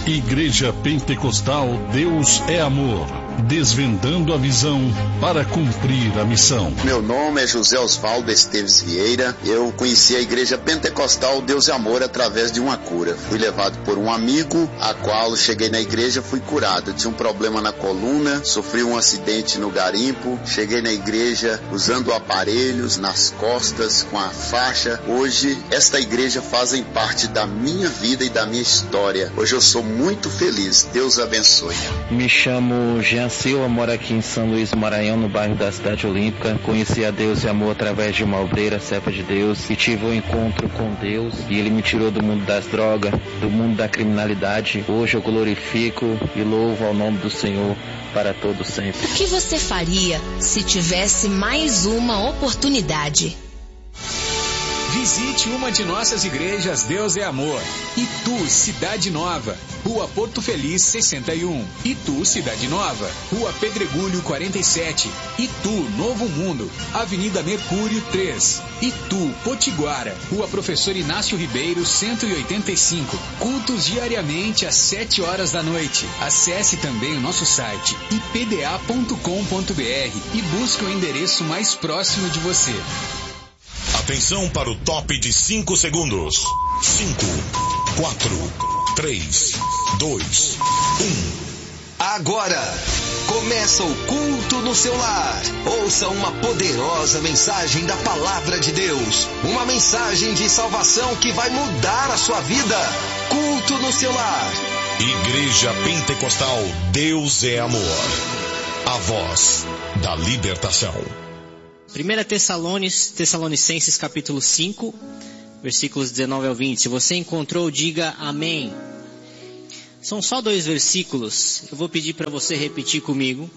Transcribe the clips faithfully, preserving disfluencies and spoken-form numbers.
Igreja Pentecostal Deus é Amor, desvendando a visão para cumprir a missão. Meu nome é José Osvaldo Esteves Vieira. Eu conheci a Igreja Pentecostal Deus é Amor através de uma cura. Fui levado por um amigo, a qual cheguei na igreja, fui curado. Eu tinha um problema na coluna, sofri um acidente no garimpo, cheguei na igreja usando aparelhos nas costas, com a faixa. Hoje, esta igreja fazem parte da minha vida e da minha história. Hoje eu sou muito feliz. Deus abençoe. Me chamo Jean Silva, moro aqui em São Luís do Maranhão, no bairro da Cidade Olímpica. Conheci a Deus e Amor através de uma obreira, serva de Deus, e tive um encontro com Deus, e Ele me tirou do mundo das drogas, do mundo da criminalidade. Hoje eu glorifico e louvo ao nome do Senhor para todo sempre. O que você faria se tivesse mais uma oportunidade? Visite uma de nossas igrejas Deus é Amor. Itu, Cidade Nova, Rua Porto Feliz sessenta e um. Itu, Cidade Nova, Rua Pedregulho quarenta e sete. Itu, Novo Mundo, Avenida Mercúrio três. Itu, Potiguara, Rua Professor Inácio Ribeiro cento e oitenta e cinco. Cultos diariamente às sete horas da noite. Acesse também o nosso site i p d a ponto com ponto b r e busque o endereço mais próximo de você. Atenção para o top de cinco segundos. cinco, quatro, três, dois, um. Agora começa o culto no seu lar. Ouça uma poderosa mensagem da Palavra de Deus. Uma mensagem de salvação que vai mudar a sua vida. Culto no seu lar. Igreja Pentecostal Deus é Amor. A voz da libertação. primeira Tessalonicenses capítulo cinco, versículos dezenove ao vinte. Se você encontrou, diga amém. São só dois versículos. Eu vou pedir para você repetir comigo.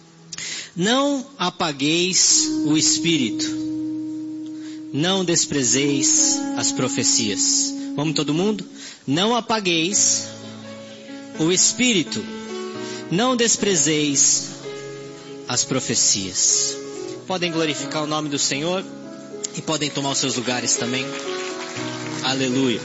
Não apagueis o espírito. Não desprezeis as profecias. Vamos todo mundo? Não apagueis o espírito. Não desprezeis as profecias. Podem glorificar o nome do Senhor e podem tomar os seus lugares também. Aleluia.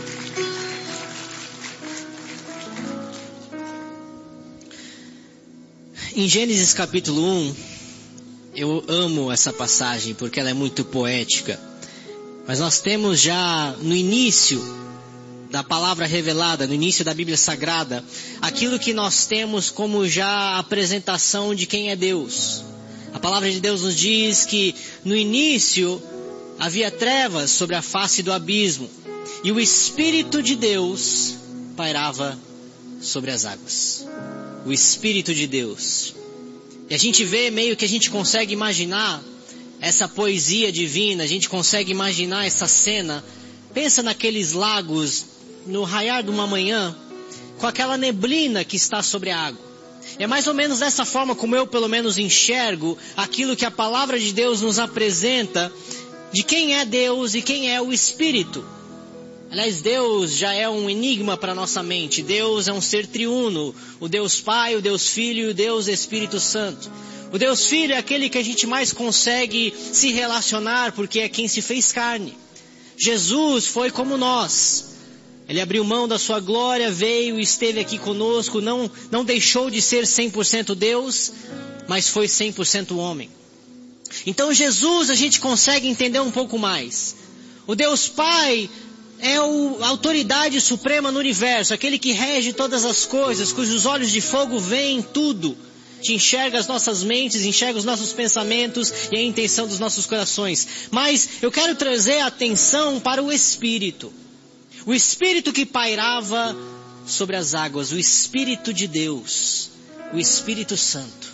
Em Gênesis capítulo um, eu amo essa passagem porque ela é muito poética. Mas nós temos já no início da palavra revelada, no início da Bíblia Sagrada, aquilo que nós temos como já a apresentação de quem é Deus. A palavra de Deus nos diz que no início havia trevas sobre a face do abismo e o Espírito de Deus pairava sobre as águas. O Espírito de Deus. E a gente vê meio que a gente consegue imaginar essa poesia divina, a gente consegue imaginar essa cena. Pensa naqueles lagos no raiar de uma manhã com aquela neblina que está sobre a água. É mais ou menos dessa forma como eu pelo menos enxergo aquilo que a palavra de Deus nos apresenta de quem é Deus e quem é o Espírito. Aliás, Deus já é um enigma para a nossa mente. Deus é um ser triuno, o Deus Pai, o Deus Filho e o Deus Espírito Santo. O Deus Filho é aquele que a gente mais consegue se relacionar porque é quem se fez carne. Jesus foi como nós. Ele abriu mão da sua glória, veio e esteve aqui conosco, não, não deixou de ser cem por cento Deus, mas foi cem por cento homem. Então Jesus a gente consegue entender um pouco mais. O Deus Pai é o, a autoridade suprema no universo, aquele que rege todas as coisas, cujos olhos de fogo veem tudo. Que enxerga as nossas mentes, enxerga os nossos pensamentos e a intenção dos nossos corações. Mas eu quero trazer a atenção para o Espírito. O Espírito que pairava sobre as águas, o Espírito de Deus, o Espírito Santo.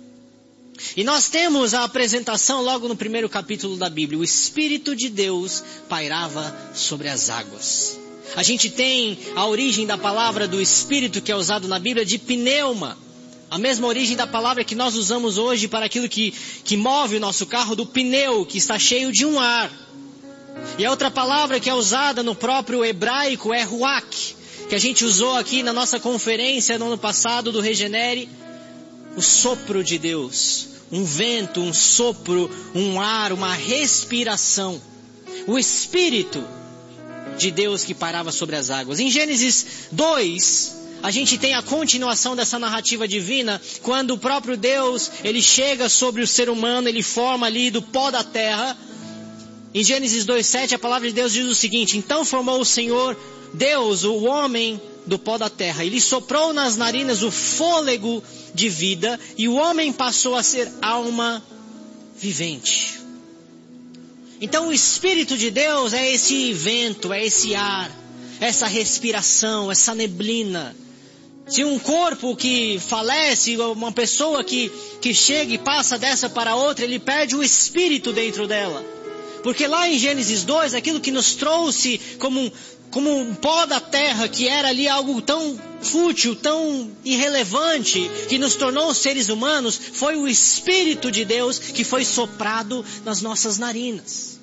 E nós temos a apresentação logo no primeiro capítulo da Bíblia. O Espírito de Deus pairava sobre as águas. A gente tem a origem da palavra do Espírito que é usado na Bíblia de pneuma. A mesma origem da palavra que nós usamos hoje para aquilo que, que move o nosso carro, do pneu, que está cheio de um ar. E a outra palavra que é usada no próprio hebraico é ruach, que a gente usou aqui na nossa conferência no ano passado do Regenere. O sopro de Deus, um vento, um sopro, um ar, uma respiração. O Espírito de Deus que pairava sobre as águas. Em Gênesis dois, a gente tem a continuação dessa narrativa divina, quando o próprio Deus, ele chega sobre o ser humano, ele forma ali do pó da terra. Em Gênesis dois, sete, a palavra de Deus diz o seguinte: então formou o Senhor, Deus, o homem do pó da terra. Ele soprou nas narinas o fôlego de vida, e o homem passou a ser alma vivente. Então o Espírito de Deus é esse vento, é esse ar, essa respiração, essa neblina. Se um corpo que falece, uma pessoa que, que chega e passa dessa para outra, ele perde o Espírito dentro dela. Porque lá em Gênesis dois, aquilo que nos trouxe como um, como um pó da terra, que era ali algo tão fútil, tão irrelevante, que nos tornou seres humanos, foi o Espírito de Deus que foi soprado nas nossas narinas.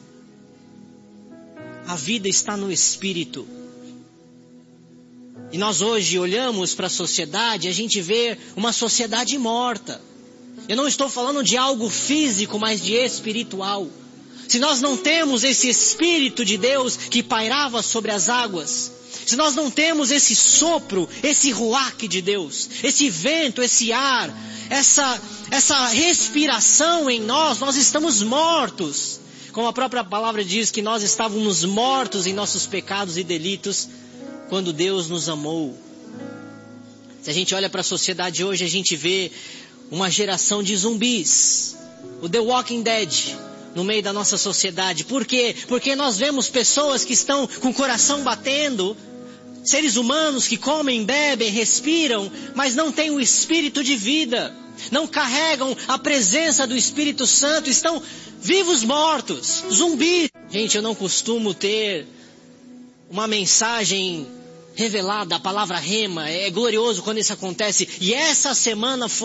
A vida está no Espírito. E nós hoje olhamos para a sociedade, a gente vê uma sociedade morta. Eu não estou falando de algo físico, mas de espiritual. Se nós não temos esse Espírito de Deus que pairava sobre as águas, se nós não temos esse sopro, esse ruach de Deus, esse vento, esse ar, essa, essa respiração em nós, nós estamos mortos. Como a própria palavra diz que nós estávamos mortos em nossos pecados e delitos, quando Deus nos amou. Se a gente olha para a sociedade hoje, a gente vê uma geração de zumbis, o The Walking Dead, no meio da nossa sociedade. Por quê? Porque nós vemos pessoas que estão com o coração batendo, seres humanos que comem, bebem, respiram, mas não têm o Espírito de vida, não carregam a presença do Espírito Santo, estão vivos mortos, zumbis. Gente, eu não costumo ter uma mensagem revelada, a palavra rema, é glorioso quando isso acontece. E essa semana foi